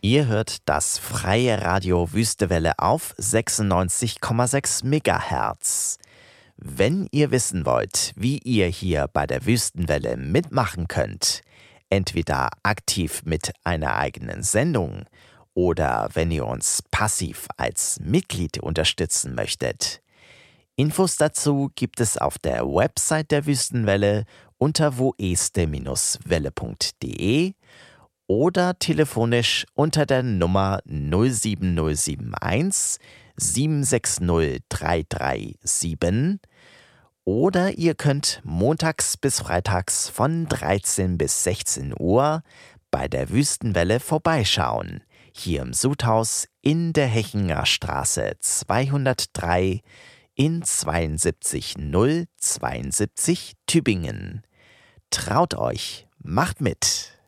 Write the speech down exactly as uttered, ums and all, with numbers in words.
Ihr hört das freie Radio Wüstewelle auf sechsundneunzig Komma sechs Megahertz. Wenn ihr wissen wollt, wie ihr hier bei der Wüstenwelle mitmachen könnt, entweder aktiv mit einer eigenen Sendung oder wenn ihr uns passiv als Mitglied unterstützen möchtet. Infos dazu gibt es auf der Website der Wüstenwelle unter woeste Bindestrich welle punkt de oder telefonisch unter der Nummer null sieben null sieben eins sieben sechs null drei drei sieben oder ihr könnt montags bis freitags von dreizehn bis sechzehn Uhr bei der Wüstenwelle vorbeischauen, hier im Sudhaus in der Hechinger Straße zweihundertdrei in zweiundsiebzig null zweiundsiebzig Tübingen. Traut euch, macht mit!